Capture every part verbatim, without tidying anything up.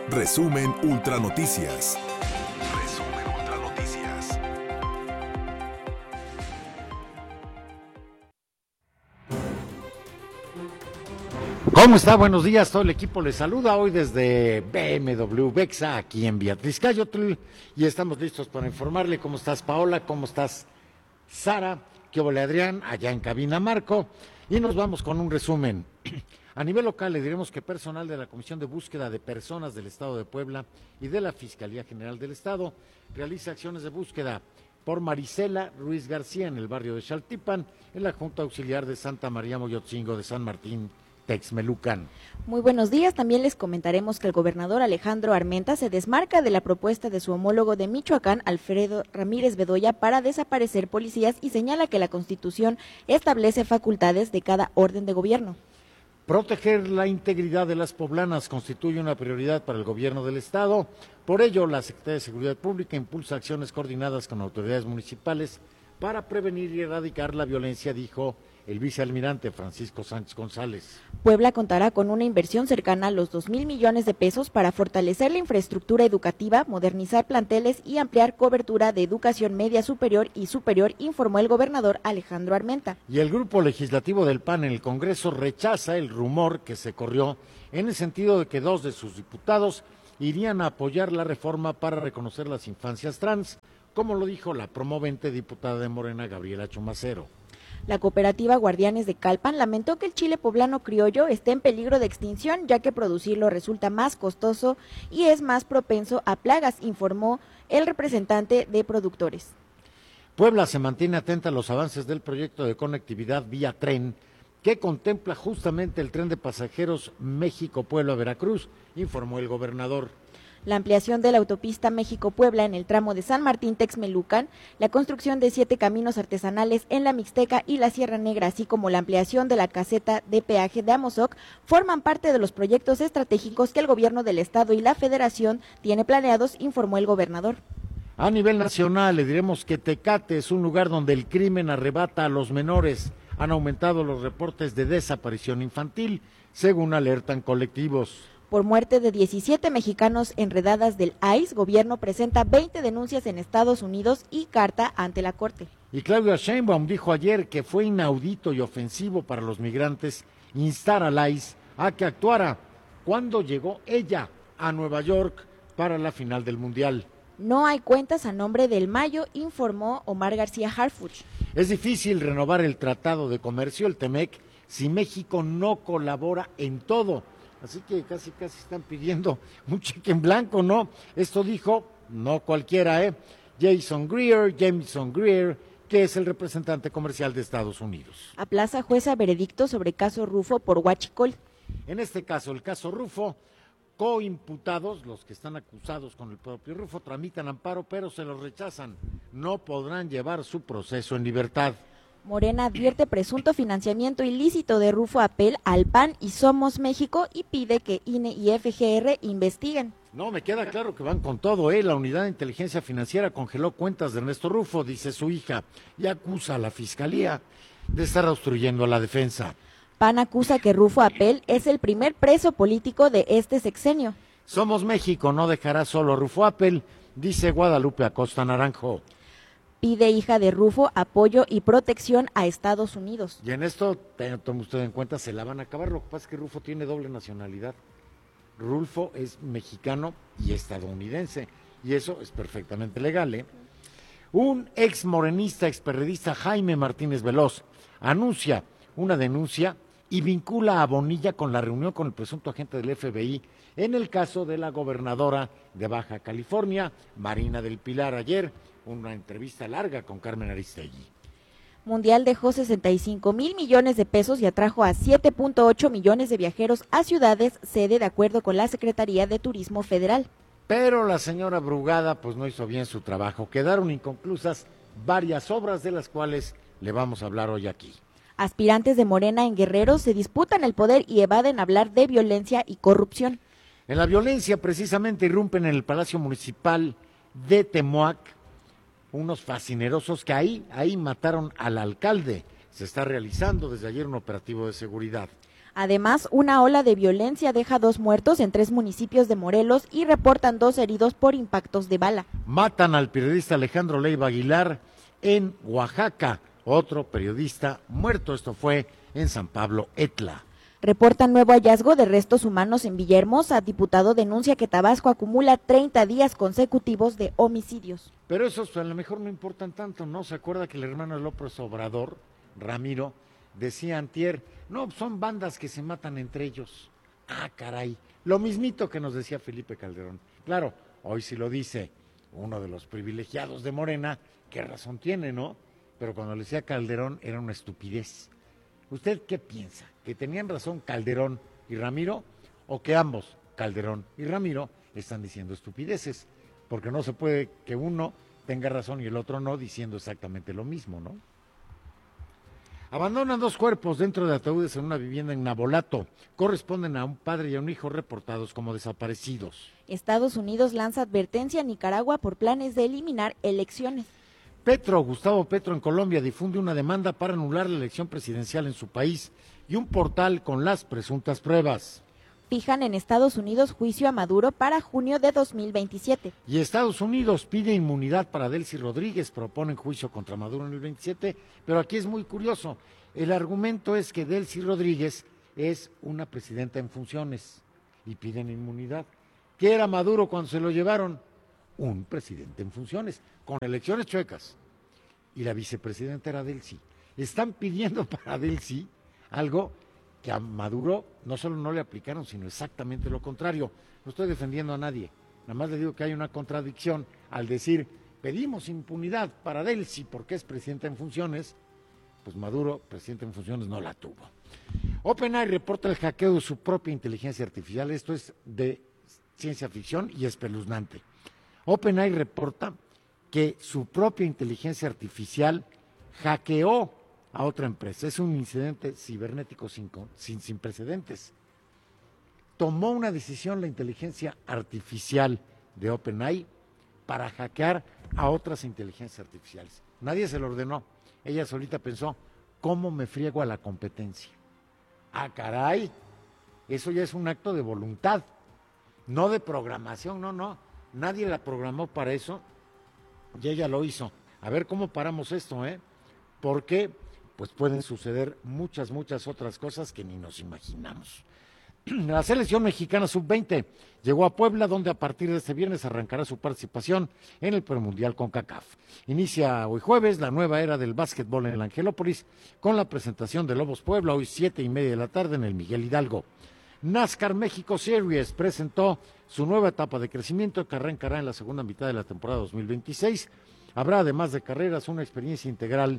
Resumen Ultra Noticias. Resumen Ultra Noticias. ¿Cómo está? Buenos días, todo el equipo les saluda hoy desde B M W Vexa, aquí en Beatriz Cayotl, y estamos listos para informarle. ¿Cómo estás, Paola? ¿Cómo estás, Sara? ¿Qué ole, Adrián? Allá en cabina, Marco. Y nos vamos con un resumen. A nivel local le diremos que personal de la Comisión de Búsqueda de Personas del Estado de Puebla y de la Fiscalía General del Estado realiza acciones de búsqueda por Marisela Ruiz García en el barrio de Xaltipan, en la Junta Auxiliar de Santa María Moyotzingo de San Martín, Texmelucan. Muy buenos días, también les comentaremos que el gobernador Alejandro Armenta se desmarca de la propuesta de su homólogo de Michoacán, Alfredo Ramírez Bedoya, para desaparecer policías y señala que la Constitución establece facultades de cada orden de gobierno. Proteger la integridad de las poblanas constituye una prioridad para el gobierno del Estado. Por ello, la Secretaría de Seguridad Pública impulsa acciones coordinadas con autoridades municipales para prevenir y erradicar la violencia, dijo el vicealmirante Francisco Sánchez González. Puebla contará con una inversión cercana a los dos mil millones de pesos para fortalecer la infraestructura educativa, modernizar planteles y ampliar cobertura de educación media superior y superior, informó el gobernador Alejandro Armenta. Y el grupo legislativo del P A N en el Congreso rechaza el rumor que se corrió en el sentido de que dos de sus diputados irían a apoyar la reforma para reconocer las infancias trans, como lo dijo la promovente diputada de Morena, Gabriela Chumacero. La cooperativa Guardianes de Calpan lamentó que el chile poblano criollo esté en peligro de extinción, ya que producirlo resulta más costoso y es más propenso a plagas, informó el representante de productores. Puebla se mantiene atenta a los avances del proyecto de conectividad vía tren, que contempla justamente el tren de pasajeros México-Puebla-Veracruz, informó el gobernador. La ampliación de la autopista México-Puebla en el tramo de San Martín-Texmelucan, la construcción de siete caminos artesanales en la Mixteca y la Sierra Negra, así como la ampliación de la caseta de peaje de Amozoc, forman parte de los proyectos estratégicos que el gobierno del estado y la federación tiene planeados, informó el gobernador. A nivel nacional le diremos que Tecate es un lugar donde el crimen arrebata a los menores. Han aumentado los reportes de desaparición infantil, según alertan colectivos. Por muerte de diecisiete mexicanos enredadas del I C E, gobierno presenta veinte denuncias en Estados Unidos y carta ante la Corte. Y Claudia Sheinbaum dijo ayer que fue inaudito y ofensivo para los migrantes instar al I C E a que actuara cuando llegó ella a Nueva York para la final del Mundial. No hay cuentas a nombre del Mayo, informó Omar García Harfuch. Es difícil renovar el Tratado de Comercio, el TEMEC, si México no colabora en todo. Así que casi casi están pidiendo un cheque en blanco, ¿no? Esto dijo, no cualquiera, ¿eh? Jason Greer, Jameson Greer, que es el representante comercial de Estados Unidos. Aplaza jueza veredicto sobre caso Rufo por huachicol. En este caso, el caso Rufo, coimputados, los que están acusados con el propio Rufo, tramitan amparo, pero se los rechazan. No podrán llevar su proceso en libertad. Morena advierte presunto financiamiento ilícito de Rufo Apel al P A N y Somos México y pide que I N E y F G R investiguen. No, me queda claro que van con todo, ¿eh? La Unidad de Inteligencia Financiera congeló cuentas de Ernesto Rufo, dice su hija, y acusa a la Fiscalía de estar obstruyendo a la defensa. P A N acusa que Rufo Apel es el primer preso político de este sexenio. Somos México no dejará solo a Rufo Apel, dice Guadalupe Acosta Naranjo. Pide hija de Rufo apoyo y protección a Estados Unidos. Y en esto, tome usted en cuenta, se la van a acabar. Lo que pasa es que Rufo tiene doble nacionalidad. Rufo es mexicano y estadounidense, y eso es perfectamente legal, ¿eh? Un ex morenista, experredista, Jaime Martínez Veloz, anuncia una denuncia y vincula a Bonilla con la reunión con el presunto agente del F B I en el caso de la gobernadora de Baja California, Marina del Pilar. Ayer, una entrevista larga con Carmen Aristegui. Mundial dejó sesenta y cinco mil millones de pesos y atrajo a siete punto ocho millones de viajeros a ciudades sede, de acuerdo con la Secretaría de Turismo Federal. Pero la señora Brugada pues no hizo bien su trabajo. Quedaron inconclusas varias obras, de las cuales le vamos a hablar hoy aquí. Aspirantes de Morena en Guerrero se disputan el poder y evaden hablar de violencia y corrupción. En la violencia precisamente irrumpen en el Palacio Municipal de Temoac unos fascinerosos que ahí, ahí mataron al alcalde. Se está realizando desde ayer un operativo de seguridad. Además, una ola de violencia deja dos muertos en tres municipios de Morelos y reportan dos heridos por impactos de bala. Matan al periodista Alejandro Leiva Aguilar en Oaxaca, otro periodista muerto, esto fue en San Pablo Etla. Reportan nuevo hallazgo de restos humanos en Villahermosa. Diputado denuncia que Tabasco acumula treinta días consecutivos de homicidios. Pero esos a lo mejor no importan tanto, ¿no? ¿Se acuerda que el hermano López Obrador, Ramiro, decía antier, no, son bandas que se matan entre ellos? Ah, caray, lo mismito que nos decía Felipe Calderón. Claro, hoy sí lo dice uno de los privilegiados de Morena, qué razón tiene, ¿no? Pero cuando le decía Calderón era una estupidez. ¿Usted qué piensa? ¿Que tenían razón Calderón y Ramiro o que ambos, Calderón y Ramiro, están diciendo estupideces? Porque no se puede que uno tenga razón y el otro no, diciendo exactamente lo mismo, ¿no? Abandonan dos cuerpos dentro de ataúdes en una vivienda en Nabolato. Corresponden a un padre y a un hijo reportados como desaparecidos. Estados Unidos lanza advertencia a Nicaragua por planes de eliminar elecciones. Petro, Gustavo Petro en Colombia difunde una demanda para anular la elección presidencial en su país y un portal con las presuntas pruebas. Fijan en Estados Unidos juicio a Maduro para junio de dos mil veintisiete. Y Estados Unidos pide inmunidad para Delcy Rodríguez, proponen juicio contra Maduro en el veintisiete, pero aquí es muy curioso. El argumento es que Delcy Rodríguez es una presidenta en funciones y piden inmunidad. ¿Qué era Maduro cuando se lo llevaron? Un presidente en funciones, con elecciones chuecas. Y la vicepresidenta era Delcy. Están pidiendo para Delcy algo que a Maduro no solo no le aplicaron, sino exactamente lo contrario. No estoy defendiendo a nadie, nada más le digo que hay una contradicción al decir, pedimos impunidad para Delcy porque es presidenta en funciones, pues Maduro, presidente en funciones, no la tuvo. OpenAI reporta el hackeo de su propia inteligencia artificial, esto es de ciencia ficción y espeluznante. OpenAI reporta que su propia inteligencia artificial hackeó a otra empresa. Es un incidente cibernético sin, sin, sin precedentes. Tomó una decisión la inteligencia artificial de OpenAI para hackear a otras inteligencias artificiales. Nadie se lo ordenó. Ella solita pensó, ¿cómo me friego a la competencia? Ah, caray, eso ya es un acto de voluntad, no de programación, no, no. Nadie la programó para eso y ella lo hizo. A ver cómo paramos esto, ¿eh? Porque pues pueden suceder muchas, muchas otras cosas que ni nos imaginamos. La selección mexicana sub veinte llegó a Puebla, donde a partir de este viernes arrancará su participación en el premundial CONCACAF. Inicia hoy jueves la nueva era del básquetbol en el Angelópolis con la presentación de Lobos Puebla, hoy siete y media de la tarde en el Miguel Hidalgo. NASCAR México Series presentó su nueva etapa de crecimiento que arrancará en la segunda mitad de la temporada dos mil veintiséis. Habrá, además de carreras, una experiencia integral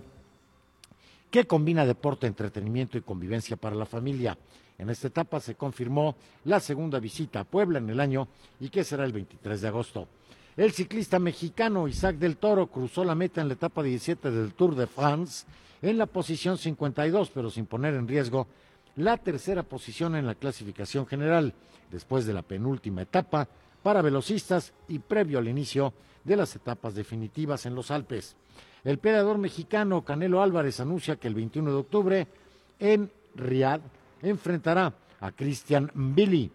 que combina deporte, entretenimiento y convivencia para la familia. En esta etapa se confirmó la segunda visita a Puebla en el año y que será el veintitrés de agosto. El ciclista mexicano Isaac del Toro cruzó la meta en la etapa diecisiete del Tour de France en la posición cincuenta y dos, pero sin poner en riesgo la tercera posición en la clasificación general, después de la penúltima etapa para velocistas y previo al inicio de las etapas definitivas en los Alpes. El peleador mexicano Canelo Álvarez anuncia que el veintiuno de octubre en Riad enfrentará a Christian Mbili.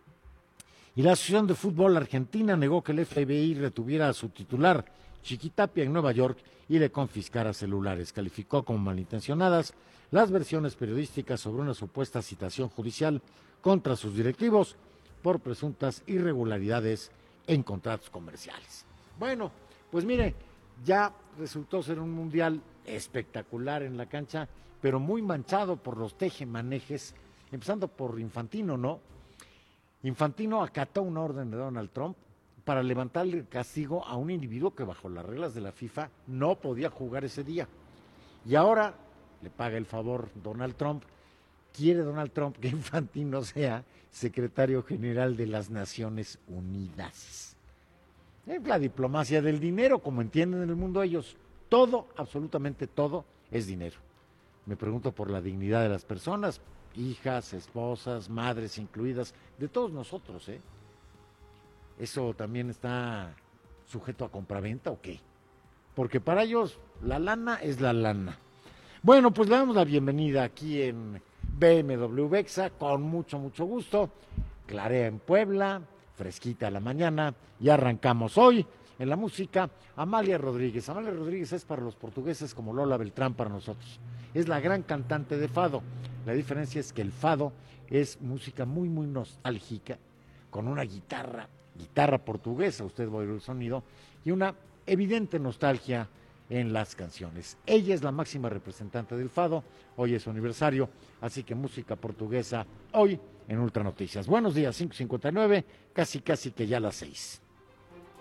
Y la Asociación de Fútbol Argentina negó que el F B I retuviera a su titular, Chiquitapia, en Nueva York y le confiscara celulares. Calificó como malintencionadas las versiones periodísticas sobre una supuesta citación judicial contra sus directivos por presuntas irregularidades en contratos comerciales. Bueno, pues mire, ya resultó ser un mundial espectacular en la cancha, pero muy manchado por los tejemanejes, empezando por Infantino, ¿no? Infantino acató una orden de Donald Trump para levantarle el castigo a un individuo que bajo las reglas de la FIFA no podía jugar ese día. Y ahora le paga el favor Donald Trump. Quiere Donald Trump que Infantino sea secretario general de las Naciones Unidas. Es la diplomacia del dinero, como entienden en el mundo ellos. Todo, absolutamente todo, es dinero. Me pregunto por la dignidad de las personas, hijas, esposas, madres incluidas, de todos nosotros, ¿eh? ¿Eso también está sujeto a compraventa o qué? Porque para ellos la lana es la lana. Bueno, pues le damos la bienvenida aquí en B M W Vexa, con mucho, mucho gusto. Clarea en Puebla, fresquita a la mañana, y arrancamos hoy en la música. Amalia Rodríguez. Amalia Rodríguez es para los portugueses como Lola Beltrán para nosotros. Es la gran cantante de fado. La diferencia es que el fado es música muy, muy nostálgica, con una guitarra, guitarra portuguesa, usted va a oír el sonido, y una evidente nostalgia en las canciones. Ella es la máxima representante del fado, hoy es su aniversario, así que música portuguesa hoy en Ultra Noticias. Buenos días, cinco cincuenta y nueve, casi casi que ya las seis.